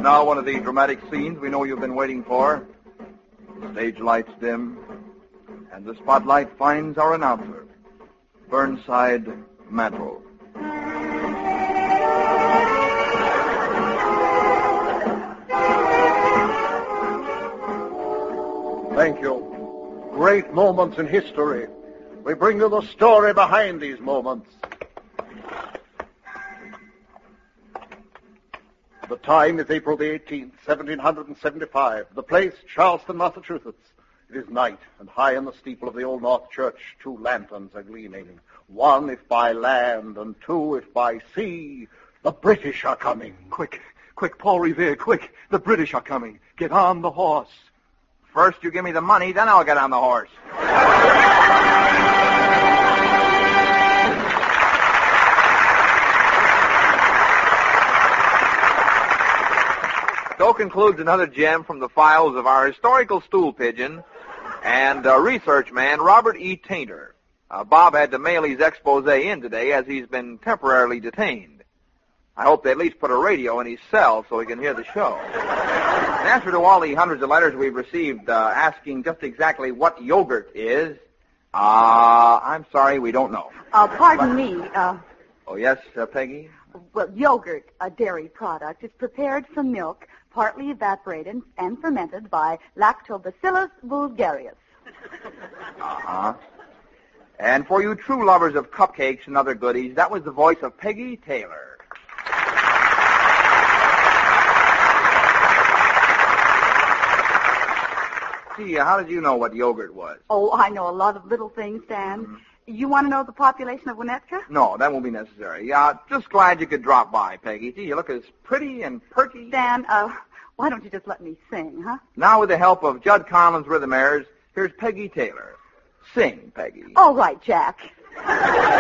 now one of the dramatic scenes we know you've been waiting for. The stage lights dim, and the spotlight finds our announcer, Burnside Mantle. Thank you. Great moments in history. We bring you the story behind these moments. The time is April the 18th, 1775. The place, Charleston, Massachusetts. It is night, and high in the steeple of the Old North Church, 2 lanterns are gleaming. 1 if by land, and 2 if by sea. The British are coming. Quick, Paul Revere, quick. The British are coming. Get on the horse. First you give me the money, then I'll get on the horse. So concludes another gem from the files of our historical stool pigeon and research man, Robert E. Tainter. Bob had to mail his expose in today as he's been temporarily detained. I hope they at least put a radio in his cell so he can hear the show. In answer to all the hundreds of letters we've received asking just exactly what yogurt is, I'm sorry, we don't know. Pardon me. Oh, yes, Peggy? Well, yogurt, a dairy product, is prepared from milk, partly evaporated and fermented by Lactobacillus vulgarius. Uh-huh. And for you true lovers of cupcakes and other goodies, that was the voice of Peggy Taylor. Gee, how did you know what yogurt was? Oh, I know a lot of little things, Dan. Mm-hmm. You want to know the population of Winnetka? No, that won't be necessary. Just glad you could drop by, Peggy. Gee, you look as pretty and perky. Dan, why don't you just let me sing, huh? Now, with the help of Judd Collins Rhythm Airs, here's Peggy Taylor. Sing, Peggy. All right, Jack.